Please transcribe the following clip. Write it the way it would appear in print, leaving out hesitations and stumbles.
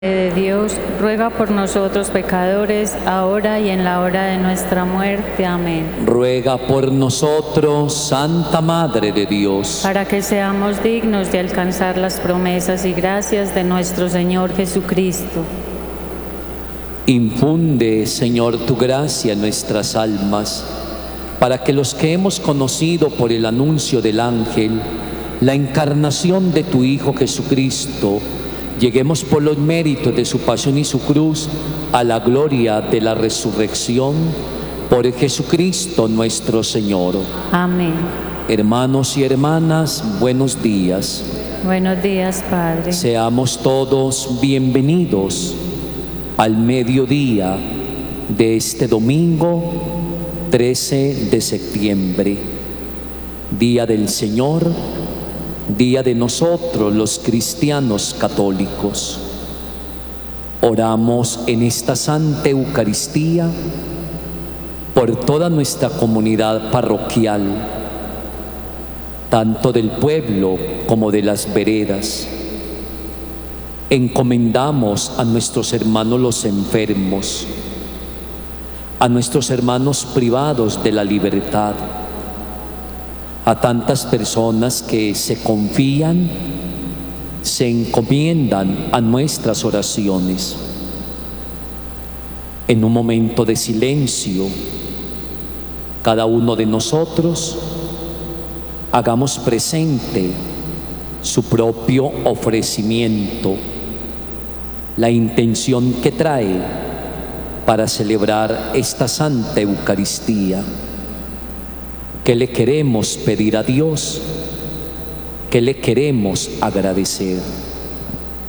de Dios, ruega por nosotros pecadores, ahora y en la hora de nuestra muerte. Amén. Ruega por nosotros, Santa Madre de Dios, Para que seamos dignos de alcanzar las promesas y gracias de nuestro Señor Jesucristo. infunde, Señor, tu gracia en nuestras almas, para que los que hemos conocido por el anuncio del ángel la encarnación de tu Hijo Jesucristo, lleguemos por los méritos de su pasión y su cruz a la gloria de la resurrección, por Jesucristo nuestro Señor. Amén. Hermanos y hermanas, buenos días. Buenos días, Padre. Seamos todos bienvenidos al mediodía de este domingo 13 de septiembre, Día del Señor, día de nosotros los cristianos católicos. Oramos en esta Santa Eucaristía por toda nuestra comunidad parroquial, tanto del pueblo como de las veredas. Encomendamos a nuestros hermanos los enfermos, a nuestros hermanos privados de la libertad, a tantas personas que se confían, se encomiendan a nuestras oraciones. En un momento de silencio, cada uno de nosotros hagamos presente su propio ofrecimiento, la intención que trae para celebrar esta Santa Eucaristía. ¿Qué le queremos pedir a Dios? ¿Qué le queremos agradecer?